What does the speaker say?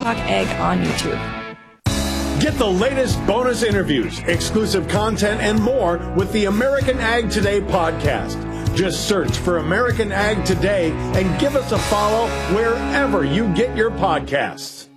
Talk Ag on YouTube. Get the latest bonus interviews, exclusive content, and more with the American Ag Today podcast. Just search for American Ag Today and give us a follow wherever you get your podcasts.